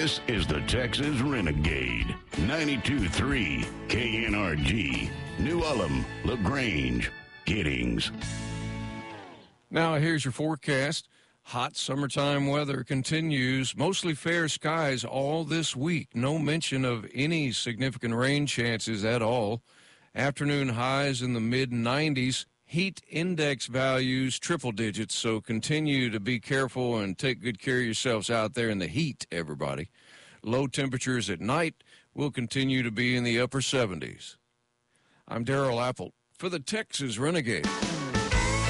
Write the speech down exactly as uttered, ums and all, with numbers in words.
This is the Texas Renegade. ninety-two point three K N R G. New Ulm, LaGrange, Giddings. Now here's your forecast. Hot summertime weather continues. Mostly fair skies all this week. No mention of any significant rain chances at all. Afternoon highs in the mid nineties. Heat index values triple digits, so continue to be careful and take good care of yourselves out there in the heat, everybody. Low temperatures at night will continue to be in the upper seventies. I'm Daryl Apple for the Texas Renegade.